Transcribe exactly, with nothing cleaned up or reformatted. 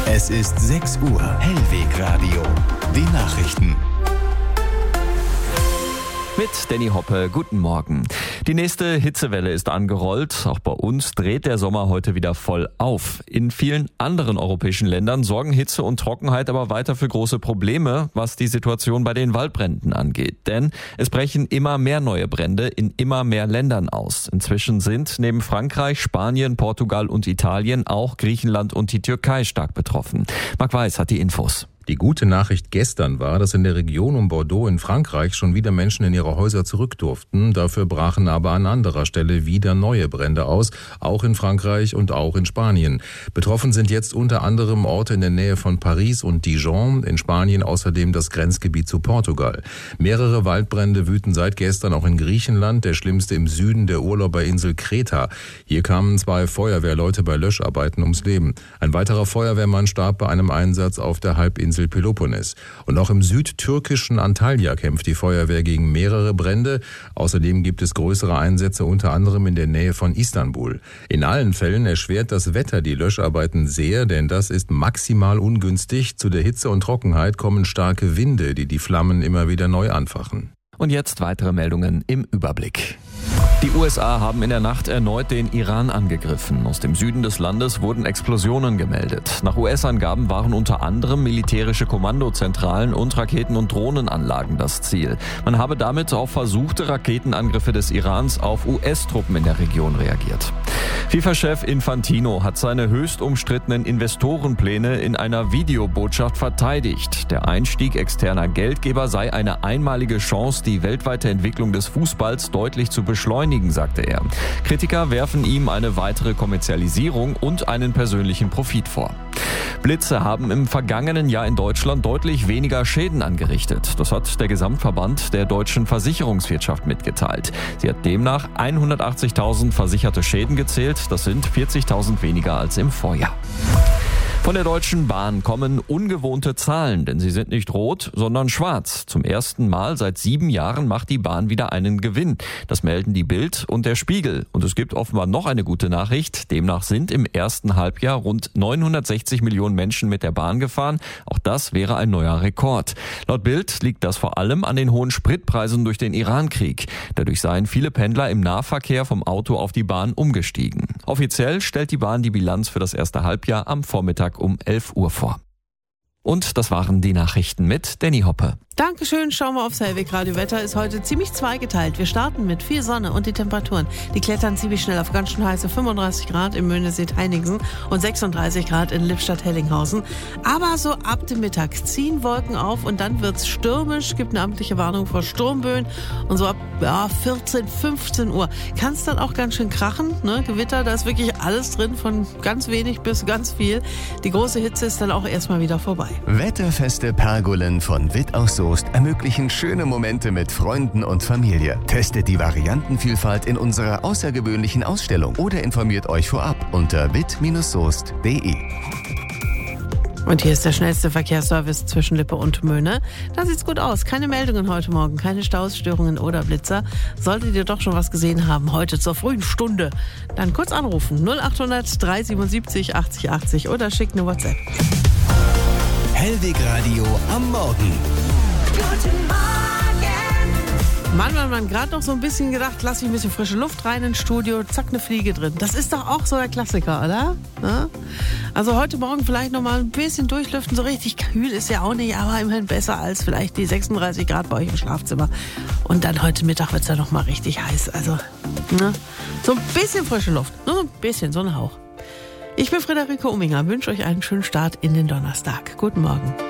Es ist sechs Uhr. Hellwegradio. Die Nachrichten. Mit Danny Hoppe, guten Morgen. Die nächste Hitzewelle ist angerollt. Auch bei uns dreht der Sommer heute wieder voll auf. In vielen anderen europäischen Ländern sorgen Hitze und Trockenheit aber weiter für große Probleme, was die Situation bei den Waldbränden angeht. Denn es brechen immer mehr neue Brände in immer mehr Ländern aus. Inzwischen sind neben Frankreich, Spanien, Portugal und Italien auch Griechenland und die Türkei stark betroffen. Marc Weiß hat die Infos. Die gute Nachricht gestern war, dass in der Region um Bordeaux in Frankreich schon wieder Menschen in ihre Häuser zurück durften. Dafür brachen aber an anderer Stelle wieder neue Brände aus, auch in Frankreich und auch in Spanien. Betroffen sind jetzt unter anderem Orte in der Nähe von Paris und Dijon, in Spanien außerdem das Grenzgebiet zu Portugal. Mehrere Waldbrände wüten seit gestern auch in Griechenland, der schlimmste im Süden der Urlauberinsel Kreta. Hier kamen zwei Feuerwehrleute bei Löscharbeiten ums Leben. Ein weiterer Feuerwehrmann starb bei einem Einsatz auf der Halbinsel Peloponnes. Und auch im südtürkischen Antalya kämpft die Feuerwehr gegen mehrere Brände. Außerdem gibt es größere Einsätze, unter anderem in der Nähe von Istanbul. In allen Fällen erschwert das Wetter die Löscharbeiten sehr, denn das ist maximal ungünstig. Zu der Hitze und Trockenheit kommen starke Winde, die die Flammen immer wieder neu anfachen. Und jetzt weitere Meldungen im Überblick. Die U S A haben in der Nacht erneut den Iran angegriffen. Aus dem Süden des Landes wurden Explosionen gemeldet. Nach U S-Angaben waren unter anderem militärische Kommandozentralen und Raketen- und Drohnenanlagen das Ziel. Man habe damit auf versuchte Raketenangriffe des Irans auf U S-Truppen in der Region reagiert. FIFA-Chef Infantino hat seine höchst umstrittenen Investorenpläne in einer Videobotschaft verteidigt. Der Einstieg externer Geldgeber sei eine einmalige Chance, die weltweite Entwicklung des Fußballs deutlich zu beschleunigen, sagte er. Kritiker werfen ihm eine weitere Kommerzialisierung und einen persönlichen Profit vor. Blitze haben im vergangenen Jahr in Deutschland deutlich weniger Schäden angerichtet. Das hat der Gesamtverband der deutschen Versicherungswirtschaft mitgeteilt. Sie hat demnach hundertachtzigtausend versicherte Schäden gezählt. Das sind vierzigtausend weniger als im Vorjahr. Von der Deutschen Bahn kommen ungewohnte Zahlen, denn sie sind nicht rot, sondern schwarz. Zum ersten Mal seit sieben Jahren macht die Bahn wieder einen Gewinn. Das melden die Bild und der Spiegel. Und es gibt offenbar noch eine gute Nachricht. Demnach sind im ersten Halbjahr rund neunhundertsechzig Millionen Menschen mit der Bahn gefahren. Auch das wäre ein neuer Rekord. Laut Bild liegt das vor allem an den hohen Spritpreisen durch den Irankrieg. Dadurch seien viele Pendler im Nahverkehr vom Auto auf die Bahn umgestiegen. Offiziell stellt die Bahn die Bilanz für das erste Halbjahr am Vormittag um elf Uhr vor. Und das waren die Nachrichten mit Danny Hoppe. Dankeschön, schauen wir aufs Hellwegradio. Wetter ist heute ziemlich zweigeteilt. Wir starten mit viel Sonne und die Temperaturen, die klettern ziemlich schnell auf ganz schön heiße fünfunddreißig Grad im Möhnesee-Heiningen und sechsunddreißig Grad in Lippstadt-Hellinghausen. Aber so ab dem Mittag ziehen Wolken auf und dann wird's stürmisch, gibt eine amtliche Warnung vor Sturmböen und so ab ja, vierzehn, fünfzehn Uhr kann es dann auch ganz schön krachen, ne? Gewitter, da ist wirklich alles drin, von ganz wenig bis ganz viel. Die große Hitze ist dann auch erstmal wieder vorbei. Wetterfeste Pergolen von Witt aus Soest ermöglichen schöne Momente mit Freunden und Familie. Testet die Variantenvielfalt in unserer außergewöhnlichen Ausstellung oder informiert euch vorab unter witt soest punkt de. Und hier ist der schnellste Verkehrsservice zwischen Lippe und Möhne. Da sieht's gut aus. Keine Meldungen heute Morgen, keine Stausstörungen oder Blitzer. Solltet ihr doch schon was gesehen haben, heute zur frühen Stunde, dann kurz anrufen. null achthundert drei siebenundsiebzig achtzig achtzig oder schickt eine WhatsApp. Hellwegradio am Morgen. Guten Morgen. Mann, Mann, Mann, gerade noch so ein bisschen gedacht, lass ich ein bisschen frische Luft rein ins Studio, zack, eine Fliege drin. Das ist doch auch so der Klassiker, oder? Ja? Also heute Morgen vielleicht noch mal ein bisschen durchlüften, so richtig kühl ist ja auch nicht, aber immerhin besser als vielleicht die sechsunddreißig Grad bei euch im Schlafzimmer. Und dann heute Mittag wird's ja noch mal richtig heiß, also ne? So ein bisschen frische Luft, nur so ein bisschen, so ein Hauch. Ich bin Friederike Umminger, wünsche euch einen schönen Start in den Donnerstag. Guten Morgen.